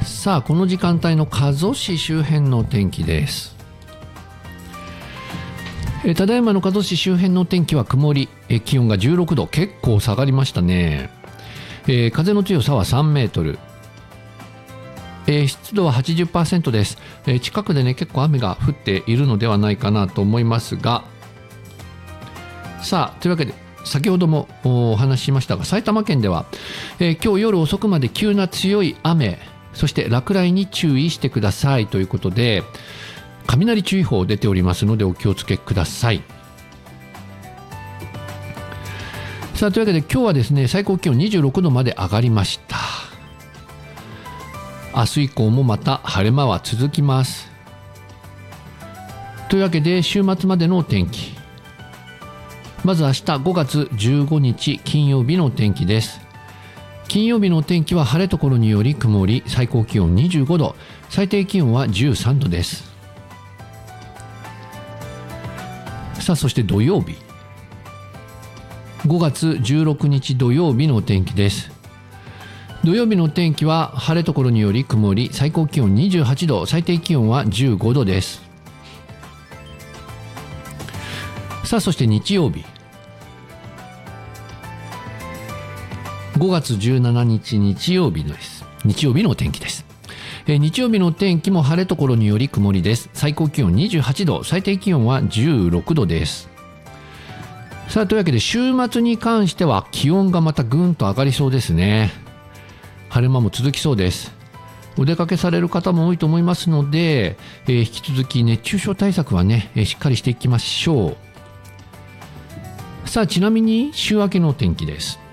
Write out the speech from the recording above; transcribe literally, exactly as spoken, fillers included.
さあこの時間帯の加須市周辺の天気です。えただいまの加須市周辺の天気は曇り、え気温がじゅうろくど、結構下がりましたね。えー、風の強さはさんメートル、えー、湿度は はちじゅっパーセント です。えー、近くでね結構雨が降っているのではないかなと思いますが、さあというわけで先ほどもお話ししましたが、埼玉県では、えー、今日夜遅くまで急な強い雨、そして落雷に注意してくださいということで、雷注意報出ておりますのでお気をつけください。さあというわけで今日はですね、最高気温にじゅうろくどまで上がりました。明日以降もまた晴れ間は続きます。というわけで週末までのお天気、まず明日ごがつじゅうごにち金曜日のお天気です。金曜日のお天気は晴れ所により曇り、最高気温にじゅうごど、最低気温はじゅうさんどです。さあそして土曜日、ごがつじゅうろくにち土曜日のお天気です。土曜日のお天気は晴れ所により曇り、最高気温にじゅうはちど、最低気温はじゅうごどです。さあそして日曜日、ごがつじゅうしちにち日曜日です。日曜日のお天気です。えー、日曜日のお天気も晴れ所により曇りです。最高気温にじゅうはちど、最低気温はじゅうろくどです。さあというわけで週末に関しては気温がまたぐんと上がりそうですね。晴れ間も続きそうです。お出かけされる方も多いと思いますので、えー、引き続き熱中症対策はね、えー、しっかりしていきましょう。さあちなみに週明けのお天気です。